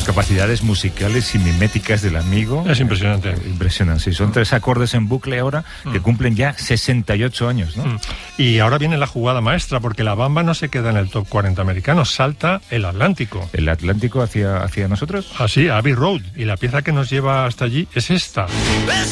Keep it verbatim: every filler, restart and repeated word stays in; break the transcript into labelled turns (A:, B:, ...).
A: las capacidades musicales y miméticas del amigo.
B: Es impresionante.
A: Eh, impresionante, sí. Son tres acordes en bucle ahora que mm. cumplen ya sesenta y ocho años, ¿no?
B: Mm. Y ahora viene la jugada maestra, porque la Bamba no se queda en el top cuarenta americano, salta el Atlántico.
A: ¿El Atlántico hacia, hacia nosotros?
B: Así, Abbey Road. Y la pieza que nos lleva hasta allí es esta.